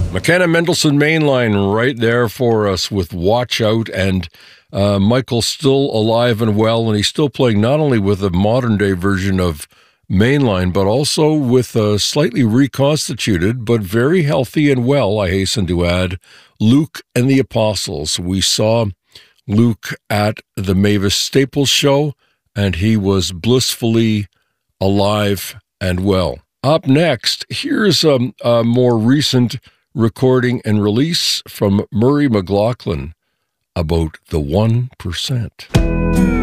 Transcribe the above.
McKenna Mendelsohn Mainline right there for us with Watch Out, and Michael's still alive and well, and he's still playing not only with a modern-day version of Mainline, but also with a slightly reconstituted, but very healthy and well, I hasten to add, Luke and the Apostles. We saw Luke at the Mavis Staples show, and he was blissfully alive and well. Up next, here's a more recent recording and release from Murray McLaughlin about the 1%.